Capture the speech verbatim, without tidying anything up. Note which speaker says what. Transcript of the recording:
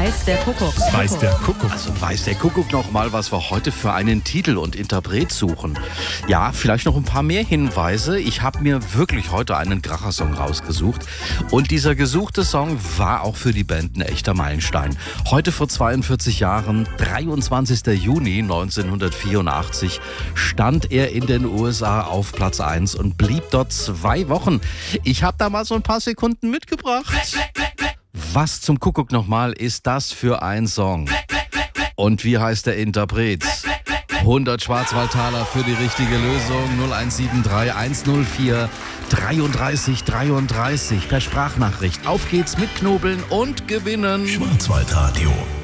Speaker 1: Weiß der Kuckuck.
Speaker 2: Weiß der Kuckuck.
Speaker 3: Also weiß der Kuckuck noch mal, was wir heute für einen Titel und Interpret suchen. Ja, vielleicht noch ein paar mehr Hinweise. Ich habe mir wirklich heute einen Kracher-Song rausgesucht. Und dieser gesuchte Song war auch für die Band ein echter Meilenstein. Heute vor zweiundvierzig Jahren, dreiundzwanzigster Juni neunzehnhundertvierundachtzig, stand er in den U S A auf Platz eins und blieb dort zwei Wochen. Ich habe da mal so ein paar Sekunden mitgebracht. Was zum Kuckuck nochmal ist das für ein Song? Und wie heißt der Interpret? hundert Schwarzwaldtaler für die richtige Lösung. null eins sieben drei eins null vier dreiunddreißig dreiunddreißig per Sprachnachricht. Auf geht's mit Knobeln und Gewinnen.
Speaker 2: Schwarzwaldradio.